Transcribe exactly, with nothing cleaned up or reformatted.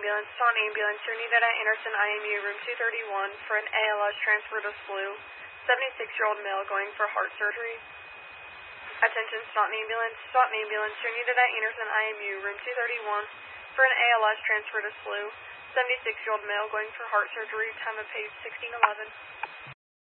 ambulance. Taunton ambulance. You're needed at Anderson I M U, room two thirty-one, for an A L S transfer to S L U. seventy-six-year-old male going for heart surgery. Attention, Taunton ambulance. Taunton ambulance. You're needed at Anderson I M U, room two thirty-one, for an A L S transfer to S L U. seventy-six-year-old male going for heart surgery. Time of page sixteen eleven.